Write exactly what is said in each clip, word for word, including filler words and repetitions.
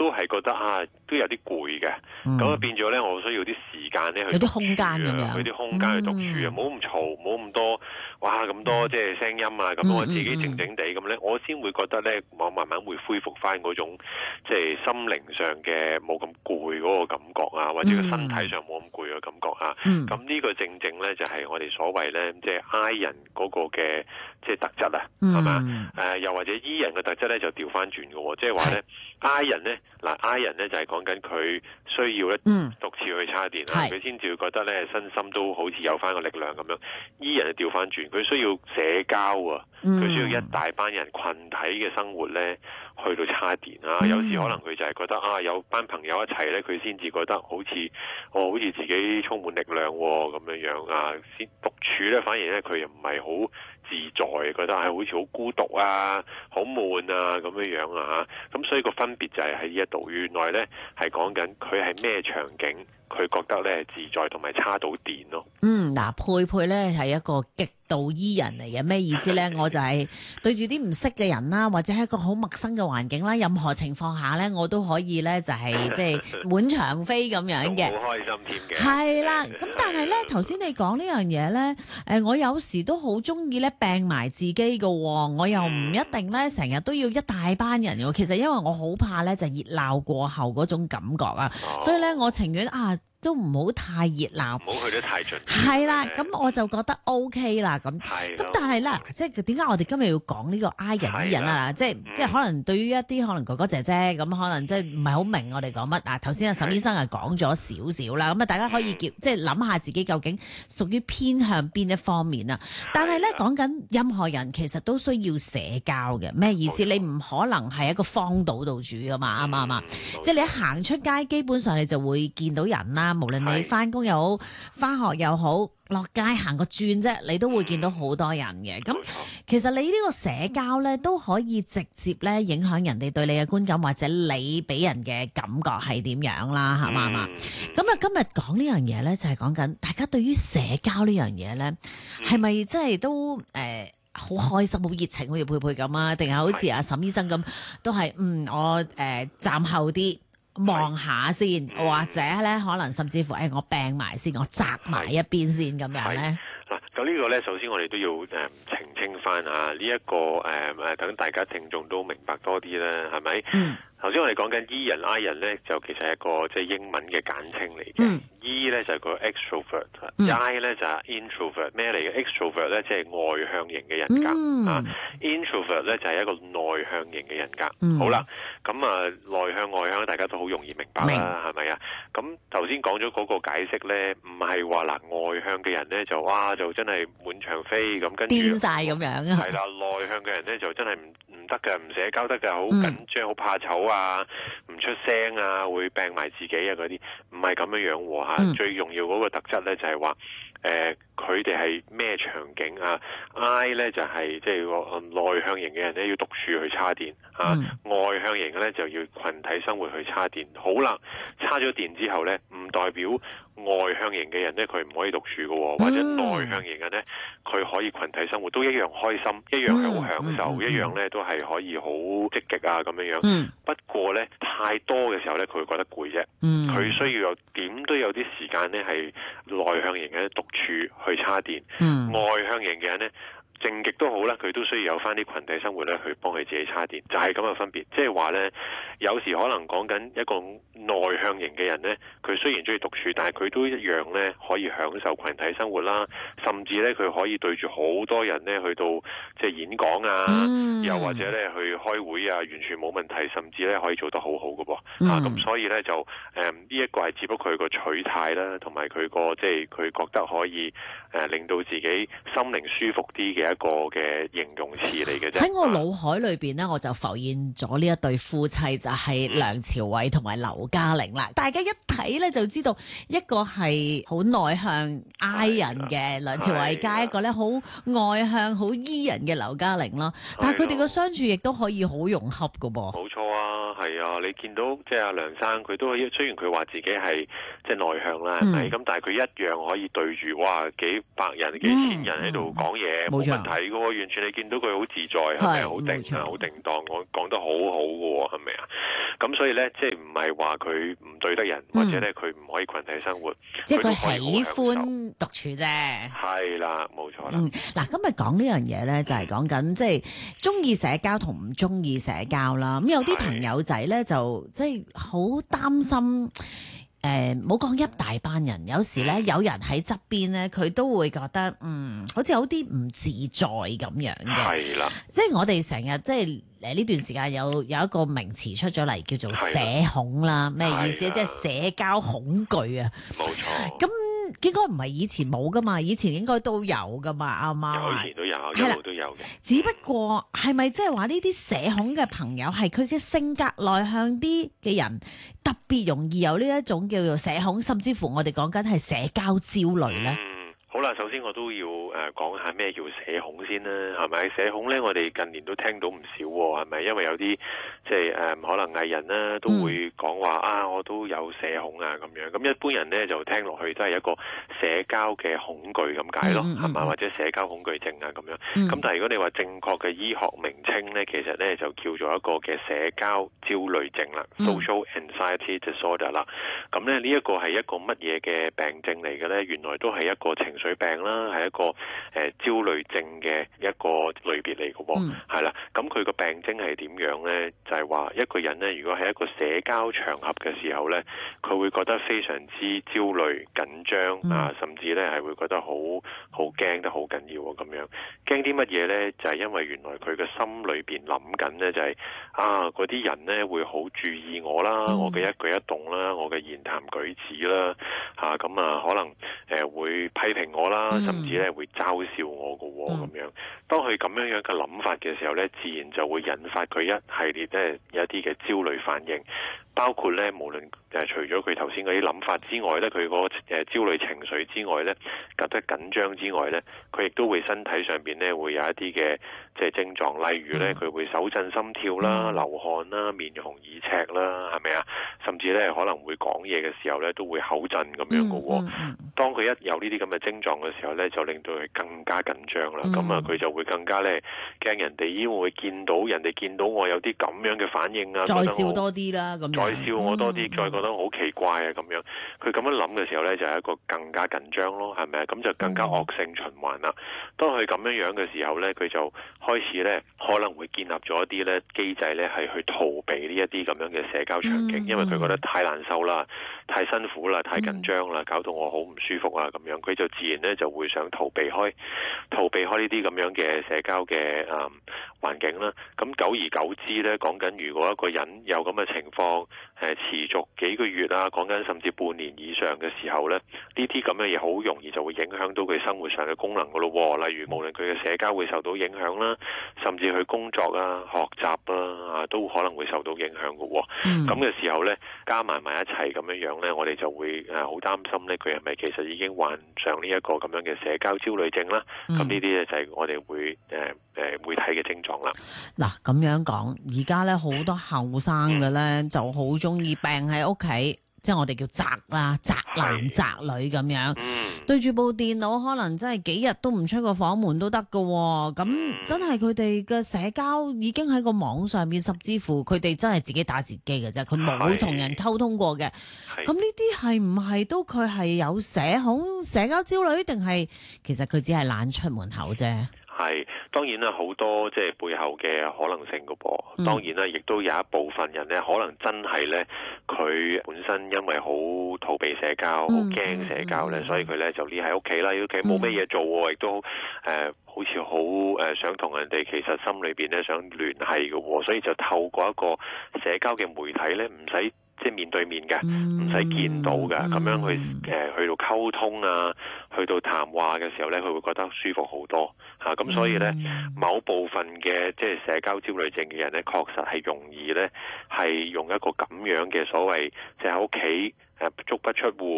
都係覺得啊，都有啲攰嘅。咁啊、嗯、變咗咧，我需要啲時間咧去有啲空間咁樣， 有啲空間去獨處啊，冇咁嘈，冇咁多哇咁多即係聲音啊，咁、嗯、我自己靜靜地咁咧，我先會覺得咧，我慢慢會恢復翻嗰種即係心靈上嘅冇咁攰嗰個感覺啊，或者個身體上冇咁攰嘅感覺啊。咁呢、嗯、個正正咧就係我哋所謂咧，即係 I 人嗰個嘅即係特質啊，係嘛、嗯？誒、呃、又或者 E 人嘅特質咧就調翻轉嘅喎，即係話咧 I 人咧嗱 I 人咧就係講緊佢需要咧獨自去叉電啊，佢先至會覺得咧身心都好似有翻個力量咁樣。E 人就調翻轉，佢需要社交啊，佢、嗯、需要一大班人群體嘅生活咧去到叉電啊。嗯、有時可能佢就係覺得啊，有班朋友一齊咧，佢先至覺得好似哦，好似自己充滿力量咁樣樣啊。先獨處咧，反而咧佢又唔係好自在，覺得係好似好孤獨啊、好悶啊咁樣樣啊。咁所以個分別就係喺呢一度，原來咧係講緊佢係咩場景，佢覺得咧自在同埋叉到電咯。 嗯，嗱，佩佩咧係一個極度 E 人嚟嘅，咩意思咧？我就係對住啲唔識嘅人啦，或者係一個好陌生嘅環境啦，任何情況下咧，我都可以咧就係即係滿場飛咁樣嘅， 好開心添嘅。 係啦，咁但係咧頭先你講呢樣嘢咧，誒，我有時都好中意咧病埋自己嘅，我又唔一定咧成日都要一大班人嘅。其實因為我好怕咧就熱鬧過後嗰種感覺啊，哦、所以咧我情願啊。都唔好太熱鬧， 唔好去得太盡。 係啦，咁我就覺得 OK 啦，咁。咁的但係啦，即係點解我哋今日要講呢個 I 人 E 人啊？的即係、嗯、即係可能對於一啲可能哥哥姐姐咁，可能即係唔係好明我哋講乜啊？頭先阿沈醫生啊講咗少少啦，咁啊大家可以叫即係諗下自己究竟屬於偏向邊一方面啊？但係咧講緊任何人其實都需要社交嘅，咩意思？錯你唔可能係一個荒島度住噶嘛，啱唔啱啊？即係你一行出街，基本上你就會見到人啦。無論你翻工又好，翻學又好，落街行個轉啫，你都會見到好多人嘅。咁、嗯、其實你呢個社交咧，都可以直接咧影響人哋對你嘅觀感，或者你俾人嘅感覺係點樣啦，係嘛嘛？咁啊，今日講呢樣嘢咧，就係講緊大家對於社交呢樣嘢咧，係咪真係都誒好、呃、開心、好熱情，好似佩佩咁啊？定係好似阿沈醫生咁，都係嗯我誒、呃、站後啲。望下先，嗯、或者咧可能甚至乎，誒、哎、我病埋先，我擲埋一邊先咁樣咧。 嗱，咁呢個咧，首先我哋都要誒、呃、澄清翻啊，呢、這、一個誒誒，等、呃、大家聽眾都明白多啲啦，係咪？嗯。頭先我哋講緊 E 人 I 人咧，就其實係一個即係英文嘅簡稱嚟嘅。嗯、E 咧就係、是、個 extrovert，I、嗯、咧就係、是、introvert。咩嚟嘅 extrovert 咧，即、就、係、是、外向型嘅人格、嗯、啊。introvert 咧就係、是、一個內向型嘅人格。嗯、好啦，咁啊內向外向大家都好容易明白啦，係咪啊？咁頭先講咗嗰個解釋咧，唔係話嗱外向嘅人咧就哇就真係滿場飛咁，跟住癲晒咁樣啊。 係啦，內向嘅人咧就真係唔唔得嘅，唔社交得嘅，好緊張，好怕醜啊，唔出聲啊，會病埋自己啊嗰啲，唔係咁樣樣喎嚇。嗯、最重要嗰個特質咧就係話，誒佢哋係咩場景啊 ？I 咧就係即係個內向型嘅人咧要獨處去叉電嚇，啊嗯、外向型嘅咧就要群體生活去叉電。好啦，叉咗電之後咧，唔代表外向型嘅人咧佢唔可以獨處嘅喎，或者內向型嘅咧佢可以群體生活都一樣開心，一樣係好享受，嗯嗯、一樣咧都係可以好積極啊咁樣樣。嗯、不過咧太多嘅時候咧，佢會覺得攰啫。佢、嗯、需要有點都有啲時間咧係內向型嘅獨處去叉電。嗯、外向型嘅人咧。靜極都好啦，佢都需要有翻啲群體生活咧，去幫佢自己叉電，就係咁嘅分別。即係話咧，有時可能講緊一個內向型嘅人咧，佢雖然中意獨處，但係佢都一樣咧可以享受群體生活啦，甚至咧佢可以對住好多人咧去到即係演講啊，嗯、又或者咧去開會啊，完全冇問題，甚至咧可以做得好好嘅噃。嗯、啊，咁所以咧就誒呢一個係只不過佢個取態啦，同埋佢個即係佢覺得可以誒、呃、令到自己心靈舒服啲嘅一個嘅形容詞嚟嘅啫。 喺我腦海裏邊咧，我就浮現咗呢一對夫妻，就係、是、梁朝偉同埋劉嘉玲啦。大家一睇咧就知道，一個係好內向 I 人嘅梁朝偉，加一個咧好外向好 E 人嘅劉嘉玲咯。但係佢哋嘅相處亦都可以好融洽噶噃。 冇錯啊，係啊，你見到即係阿梁生，佢都雖然佢話自己係即係內向啦，係咪、嗯？咁但係佢一樣可以對住哇幾百人、幾千人喺度講嘢，冇、嗯、問問題嘅喎，完全你見到佢好自在，係咪好定啊，好定當，講講得好好嘅喎，係咪啊？咁所以咧，即係唔係話佢唔對得人，或者咧佢唔可以群體生活， 即係佢喜歡獨處啫。 係啦，冇錯啦。 嗯，嗱，今日講呢樣嘢咧，就係講緊即係中意社交同唔中意社交啦。咁有啲朋友仔咧就即係好擔心。誒，唔好講一大班人，有時咧有人喺側邊咧，佢都會覺得嗯，好似有啲唔自在咁樣嘅。 係啦， 即係我哋成日即係誒呢段時間有有一個名詞出咗嚟，叫做社恐啦。咩意思？即係社交恐懼啊。冇錯。咁應該唔係以前冇噶嘛，以前應該都有噶嘛，啱啱？ 以前都有，一路都有嘅。 只不過係咪即係話呢啲社恐嘅朋友係佢嘅性格內向啲嘅人，特別容易有呢一種叫做社恐，甚至乎我哋講緊係社交焦慮咧？ 嗯好啦，首先我都要誒講下咩叫社恐先啦，係咪？社恐咧，我哋近年都聽到唔少喎，係咪？因為有啲即係誒可能藝人啦，都會講話啊，我都有社恐啊咁樣。咁一般人咧就聽落去都係一個社交嘅恐懼咁解咯，係嘛？或者社交恐懼症啊咁樣。咁但係如果你話正確嘅醫學名稱咧，其實咧就叫做一個嘅社交焦慮症啦 （social anxiety disorder） 啦。咁咧呢一個係一個乜嘢嘅病症嚟嘅咧？原來都係一個情緒病啦，係一個誒、呃、焦慮症嘅一個類別嚟嘅喎，係啦、嗯。咁佢個病徵係點樣咧？就係、是、話一個人咧，如果喺一個社交場合嘅時候咧，佢會覺得非常之焦慮、緊張、嗯、啊，甚至咧係會覺得好好驚得好緊要喎咁樣。驚啲乜嘢咧？就係、是、因為原來佢嘅心裏邊諗緊咧，就係、是、啊嗰啲人咧會好注意我啦，嗯、我嘅一舉一動啦，我嘅言談舉止啦，嚇咁啊可能誒、呃、會批評我啦，甚至咧會嘲笑我嘅喎咁樣。當佢咁樣樣嘅諗法嘅時候咧，自然就會引發佢一系列咧有一啲嘅焦慮反應，包括咧無論誒、呃、除咗佢頭先嗰啲諗法之外咧，佢嗰個誒焦慮情緒之外咧，覺得緊張之外咧，佢亦都會身體上邊咧會有一啲嘅即係症狀，例如咧佢會手震心跳啦、流汗啦、面紅耳赤啦，係咪啊？甚至咧可能會講嘢嘅時候咧都會口震咁樣嘅喎。當佢一有呢啲咁嘅症狀嘅時候咧，就令到佢更加緊張啦。咁啊、嗯，佢就會更加咧驚人哋依會見到人哋見到我有啲咁樣嘅反應啊， 再笑多啲啦，咁再笑我多啲，嗯、再覺得好奇怪啊咁樣。佢咁樣諗嘅時候咧，就係一個更加緊張咯，係咪啊？咁就更加惡性循環啦。嗯、當佢咁樣樣嘅時候咧，佢就開始咧可能會建立咗一啲咧機制咧，係去逃避呢一啲咁樣嘅社交場景，嗯、因為佢覺得太難受啦、太辛苦啦、太緊張啦，搞到我好唔舒服啊咁樣。佢就自然咧就會想逃避開，逃避開呢啲咁樣嘅社交嘅誒環境啦。咁久而久之咧，講緊如果一個人有咁嘅情況，誒、呃、持續幾個月啊，講緊甚至半年以上嘅時候咧，呢啲咁嘅嘢好容易就會影響到佢生活上嘅功能噶咯。例如無論佢嘅社交會受到影響啦，甚至佢工作啊、學習啊啊都可能會受到影響噶。咁嘅、嗯、時候咧，加埋埋一齊咁樣樣咧，我哋就會誒好擔心咧，佢係咪其實已經患上呢一個咁樣嘅社交焦慮症啦？咁呢啲咧就係我哋會誒誒、呃、會睇嘅症狀啦。嗱， 咁樣講，而家咧好多後生嘅咧、嗯、就好中意病喺屋企，即係我哋叫宅啦、宅男宅女咁樣，嗯、對住部電腦，可能真係幾日都唔出個房門都得噶。咁、嗯、真係佢哋嘅社交已經喺個網上面，甚至乎佢哋真係自己打自己嘅啫，佢冇同人溝通過嘅。咁呢啲係唔係都佢係有社恐、社交焦慮，定係其實佢只係懶出門口啫？ 係，當然啦，好多即係背後嘅可能性噶噃。嗯、當然啦，亦都有一部分人咧，可能真係咧，佢本身因為好逃避社交，好驚、嗯、社交咧，嗯、所以佢咧就匿喺屋企啦，屋企冇咩嘢做喎，亦都誒、呃、好似好誒想同人哋其實心裏邊咧想聯繫嘅，所以就透過一個社交嘅媒體咧，唔使即係面對面嘅，唔使、嗯、見到嘅，咁、嗯、樣去誒、呃、去到溝通啊，去到談話嘅時候咧，佢會覺得舒服好多嚇。咁、啊、所以咧，嗯、某部分嘅即係社交焦慮症嘅人咧，確實係容易咧係用一個咁樣嘅所謂即係喺屋企誒足不出戶，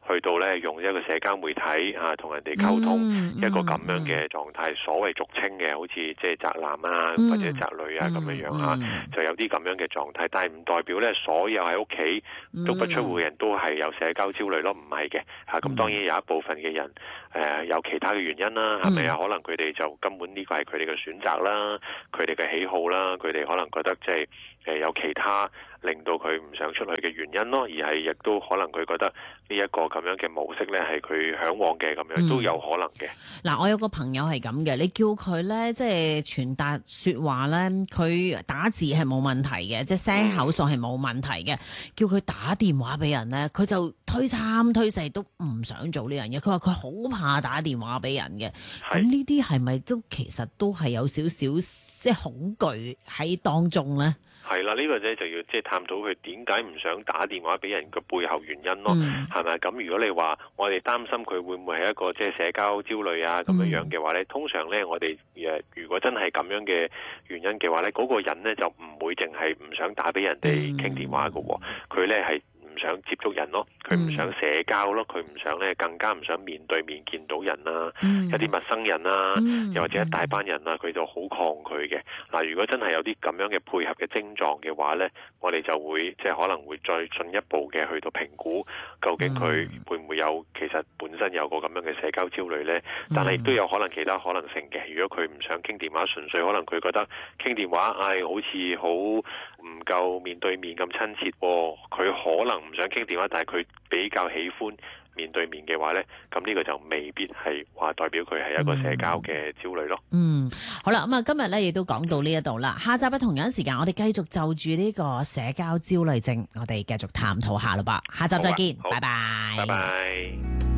去到咧用一個社交媒體啊同人哋溝通、 嗯、 一個咁樣嘅狀態，所謂俗稱嘅好似即係宅男啊、嗯、或者宅女啊咁樣樣啊，嗯、就有啲咁樣嘅狀態，但係唔代表咧所有喺屋企都不出戶嘅人都係有社交焦慮咯，唔係嘅嚇。咁、啊、當然有一部分嘅人誒、呃、有其他嘅原因啦，係咪啊？可能佢哋就根本呢個係佢哋嘅選擇啦，佢哋嘅喜好啦，佢哋可能覺得即係誒有其他令到佢唔想出去嘅原因咯，而係亦都可能佢覺得呢一個咁樣嘅模式咧係佢嚮往嘅，咁樣都有可能嘅。嗱、 嗯，我有個朋友係咁嘅，你叫佢咧即係傳達說話咧，佢打字係冇問題嘅，即係聲口數係冇問題嘅。嗯、叫佢打電話俾人咧，佢就推三推四都唔想做呢樣嘢。佢話佢好怕打電話俾人嘅。咁呢啲係咪都其實都係有少少即係恐懼喺當中咧？ 係啦，呢、這個咧就要即係探討佢點解唔想打電話俾人嘅背後原因咯，係咪、嗯？咁如果你話我哋擔心佢會唔會係一個即係社交焦慮啊咁樣樣嘅話咧，嗯、通常咧我哋誒如果真係咁樣嘅原因嘅話咧，嗰、那個人咧就唔會淨係唔想打俾人哋傾電話㗎喎，佢咧係唔想接觸人咯，佢唔想社交咯，佢唔想咧更加唔想面對面見到人啊，嗯、有啲陌生人啊，嗯、又或者一大班人啊，佢就好抗拒嘅。嗱，如果真係有啲咁樣嘅配合嘅症狀嘅話咧，我哋就會即係可能會再進一步嘅去到評估，究竟佢會唔會有其實本身有個咁樣嘅社交焦慮咧？但係亦都有可能其他可能性嘅。如果佢唔想傾電話，純粹可能佢覺得傾電話，唉、哎，好似好唔夠面對面咁親切喎，佢可能唔想傾電話，但係佢比較喜歡面對面嘅話呢，咁呢個就未必係話代表佢係一個社交嘅焦慮咯。嗯， 好啦，咁啊今日呢亦都講到呢一度啦，下集嘅同樣時間，我哋繼續就住呢個社交焦慮症，我哋繼續探討下啦噃，下集再見，拜拜， 拜拜。